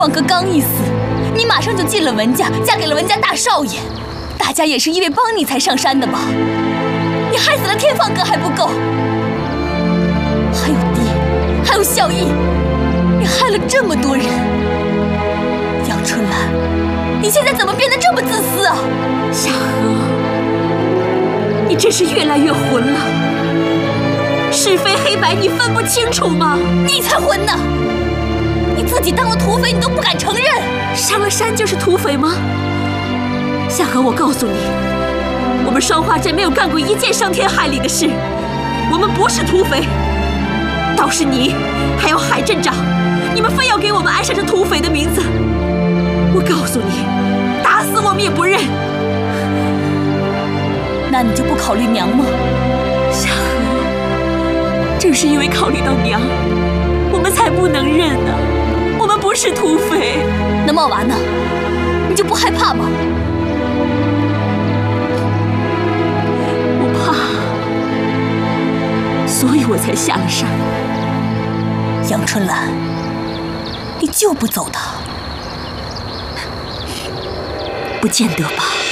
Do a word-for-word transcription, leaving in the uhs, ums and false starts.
旺哥刚一死，你马上就进了文家，嫁给了文家大少爷。大家也是因为帮你才上山的吧？你害死了天放哥还不够，还有爹，还有孝义，你害了这么多人。杨春兰，你现在怎么变得这么自私啊？ 夏荷，你真是越来越混了。是非黑白你分不清楚吗？ 你才混呢！你自己当了土匪，你都不敢承认。 上了山就是土匪吗？夏荷，我告诉你，我们双花镇没有干过一件伤天害理的事，我们不是土匪。倒是你，还有海镇长，你们非要给我们安上这土匪的名字。我告诉你，打死我们也不认。 那你就不考虑娘吗？ 夏荷，正是因为考虑到娘，我们才不能认呢。我们不是土匪。 那茂娃呢？你就不害怕吗？ 我怕，所以我才下了山。 杨春兰，你就不走的？ 不见得吧。